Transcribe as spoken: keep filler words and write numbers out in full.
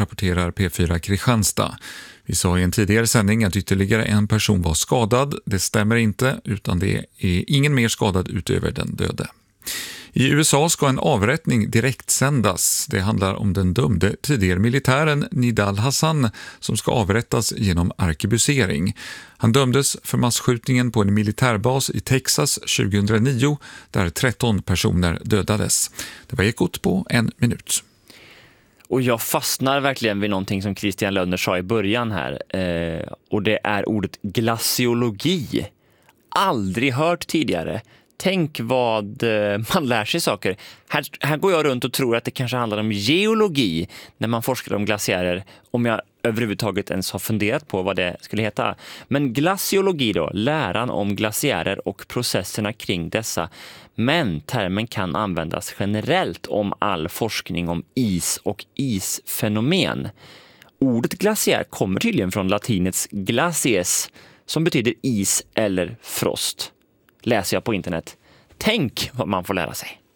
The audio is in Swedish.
rapporterar P fyra Kristianstad. Vi sa i en tidigare sändning att ytterligare en person var skadad. Det stämmer inte, utan det är ingen mer skadad utöver den döde. I U S A ska en avrättning direkt sändas. Det handlar om den dömde tidigare militären Nidal Hassan som ska avrättas genom arkebusering. Han dömdes för massskjutningen på en militärbas i Texas tjugohundranio där tretton personer dödades. Det var Ekot på en minut. Och jag fastnar verkligen vid någonting som Christian Lönner sa i början här. Eh, och det är ordet glaciologi. Aldrig hört tidigare. Tänk vad man lär sig saker. Här, här går jag runt och tror att det kanske handlar om geologi när man forskar om glaciärer, om jag överhuvudtaget ens har funderat på vad det skulle heta. Men glaciologi då, läran om glaciärer och processerna kring dessa. Men termen kan användas generellt om all forskning om is och isfenomen. Ordet glaciär kommer tydligen från latinets glacies som betyder is eller frost. Läser jag på internet. Tänk vad man får lära sig.